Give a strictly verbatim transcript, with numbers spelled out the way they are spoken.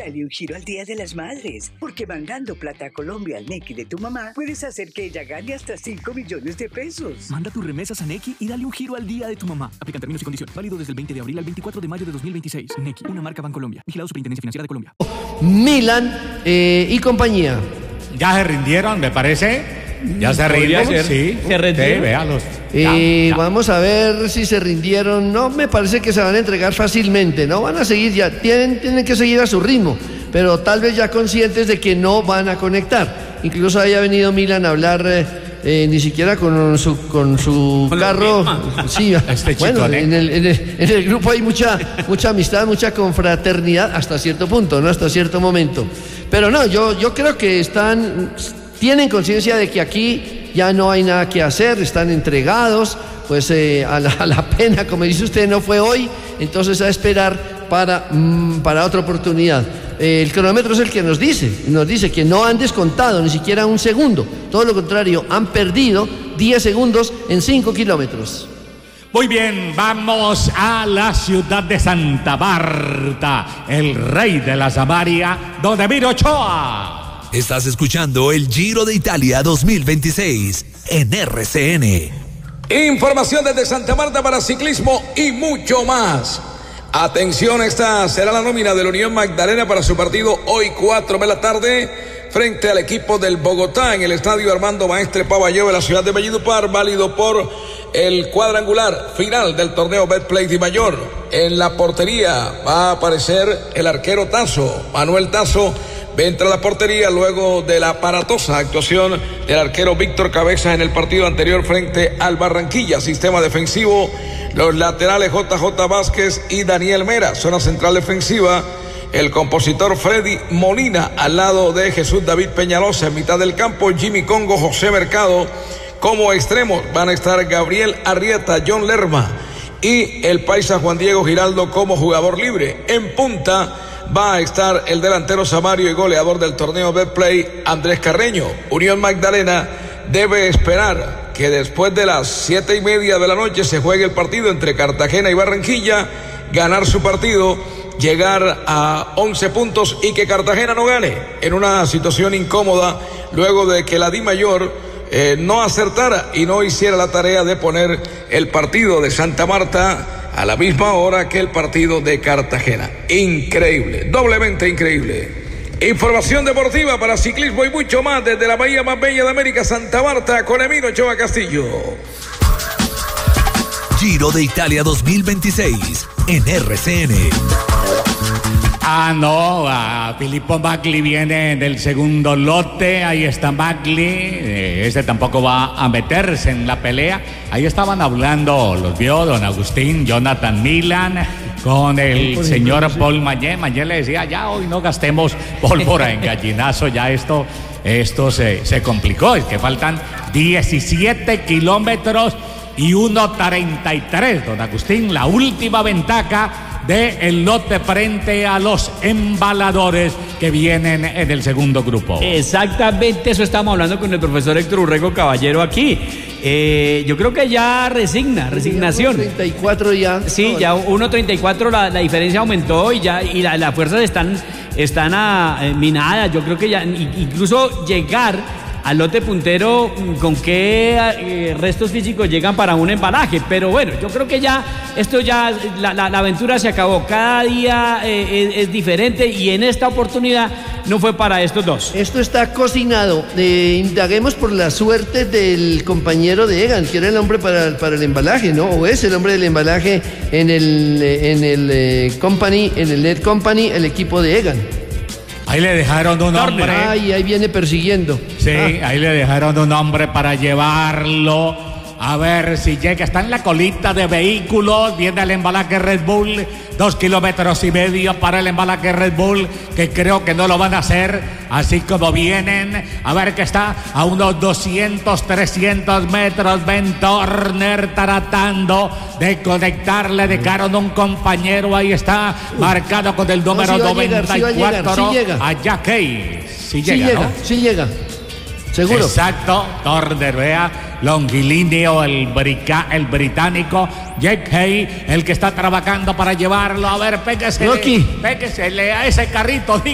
Dale un giro al Día de las Madres, porque mandando plata a Colombia al Nequi de tu mamá, puedes hacer que ella gane hasta cinco millones de pesos. Manda tus remesas a Nequi y dale un giro al Día de tu mamá. Aplican términos y condiciones. Válido desde el veinte de abril al veinticuatro de mayo de dos mil veintiséis. Nequi, una marca Bancolombia. Vigilado Superintendencia Financiera de Colombia. Milan eh, y compañía. Ya se rindieron, me parece. Ya se rindieron, sí. Se rindieron. Sí, véalos. Eh, Ya, ya. Vamos a ver si se rindieron. No, me parece que se van a entregar fácilmente. No van a seguir ya. Tienen, tienen que seguir a su ritmo, pero tal vez ya conscientes de que no van a conectar. Incluso haya venido Milan a hablar eh, eh, ni siquiera con su, con su Con carro. Sí, Este bueno, chitón, ¿eh? en el, en, el, en el grupo hay mucha, mucha amistad, mucha confraternidad hasta cierto punto, ¿no? Hasta cierto momento. Pero no, yo, yo creo que están, tienen conciencia de que aquí ya no hay nada que hacer, están entregados, pues eh, a, la, a la pena, como dice usted, no fue hoy, entonces a esperar para, mm, para otra oportunidad. Eh, el cronómetro es el que nos dice, nos dice que no han descontado ni siquiera un segundo, todo lo contrario, han perdido diez segundos en cinco kilómetros. Muy bien, vamos a la ciudad de Santa Marta, el rey de la Samaria, don Emilio Ochoa. Estás escuchando el Giro de Italia dos mil veintiséis en R C N. Información desde Santa Marta para ciclismo y mucho más. Atención, esta será la nómina de la Unión Magdalena para su partido hoy cuatro de la tarde frente al equipo del Bogotá en el estadio Armando Maestre Pavayo de la ciudad de Valledupar, válido por el cuadrangular final del torneo Betplay Di Mayor. En la portería va a aparecer el arquero Tazo, Manuel Tazo. Entra a la portería luego de la aparatosa actuación del arquero Víctor Cabezas en el partido anterior frente al Barranquilla. Sistema defensivo, los laterales J J Vázquez y Daniel Mera. Zona central defensiva, el compositor Freddy Molina al lado de Jesús David Peñalosa. En mitad del campo, Jimmy Congo, José Mercado. Como extremos van a estar Gabriel Arrieta, John Lerma y el paisa Juan Diego Giraldo como jugador libre. En punta va a estar el delantero samario y goleador del torneo Betplay, Andrés Carreño. Unión Magdalena debe esperar que después de las siete y media de la noche se juegue el partido entre Cartagena y Barranquilla, ganar su partido, llegar a once puntos y que Cartagena no gane, en una situación incómoda luego de que la Di Mayor eh, no acertara y no hiciera la tarea de poner el partido de Santa Marta a la misma hora que el partido de Cartagena. Increíble, doblemente increíble. Información deportiva para ciclismo y mucho más desde la bahía más bella de América, Santa Marta, con Emilio Ochoa Castillo. Giro de Italia dos mil veintiséis en R C N. Ah, no, a Filippo Magli viene en el segundo lote, ahí está Magli, eh, ese tampoco va a meterse en la pelea. Ahí estaban hablando, los vio don Agustín, Jonathan Milan, con el señor Paul Mañé. Mañé le decía, ya hoy no gastemos pólvora en gallinazo, ya esto, esto se, se complicó, es que faltan diecisiete kilómetros y uno treinta y tres, don Agustín, la última ventaja de el lote frente a los embaladores que vienen en el segundo grupo. Exactamente, eso estamos hablando con el profesor Héctor Urrego Caballero aquí. Eh, yo creo que ya resigna, resignación. treinta y cuatro ya. Sí, ya uno treinta y cuatro la, la diferencia aumentó y ya y la, las fuerzas están, están a, eh, minadas. Yo creo que ya incluso llegar al lote puntero, con qué eh, restos físicos llegan para un embalaje, pero bueno, yo creo que ya esto ya, la, la, la aventura se acabó, cada día eh, es, es diferente y en esta oportunidad no fue para estos dos. Esto está cocinado. Eh, indaguemos por la suerte del compañero de Egan, que era el hombre para, para el embalaje, ¿no? O es el hombre del embalaje en el, en el eh, company, en el Net Company, el equipo de Egan. Ahí le dejaron un hombre. Ay, ahí viene persiguiendo. Sí, ah. ahí le dejaron un hombre para llevarlo. A ver si llega. Está en la colita de vehículos. Viene el embalaje Red Bull. Dos kilómetros y medio para el embalaje Red Bull, que creo que no lo van a hacer. Así como vienen. A ver que está a unos doscientos, trescientos metros. Ben Turner tratando de conectarle. Dejaron un compañero. Ahí está, marcado con el número no, sí noventa y cuatro. Sí va a llegar, sí llega. A Jack Hay. Sí, sí llega, llega, ¿no? sí llega. Seguro. Exacto, Turner, vea, longilíneo, el, brica, el británico, Jack Hay, el que está trabajando para llevarlo. A ver, péguesele, péguesele a ese carrito.